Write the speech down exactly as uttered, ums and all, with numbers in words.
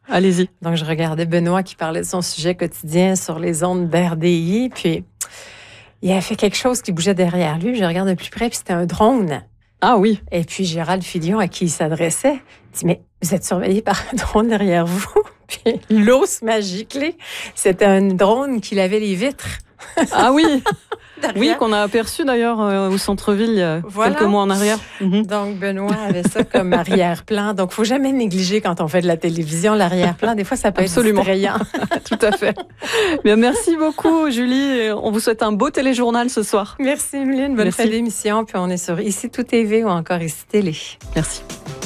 Allez-y. Donc, je regardais Benoît qui parlait de son sujet quotidien sur les ondes d'R D I. Puis, il a fait quelque chose qui bougeait derrière lui. Je regarde de plus près, puis c'était un drone. Ah oui. Et puis, Gérald Filion, à qui il s'adressait, dit « Mais vous êtes surveillé par un drone derrière vous? » Puis, l'eau se m'a giclé. C'était un drone qui lavait les vitres. Ah oui. Oui, qu'on a aperçu d'ailleurs euh, au centre-ville il y a voilà. quelques mois en arrière. Mm-hmm. Donc, Benoît avait ça comme arrière-plan. Donc, il ne faut jamais négliger quand on fait de la télévision l'arrière-plan. Des fois, ça peut Absolument. être distrayant. Tout à fait. Bien, merci beaucoup, Julie. On vous souhaite un beau téléjournal ce soir. Merci, Emeline. Bonne fin d'émission. Puis on est sur Ici Tout T V ou encore Ici Télé. Merci.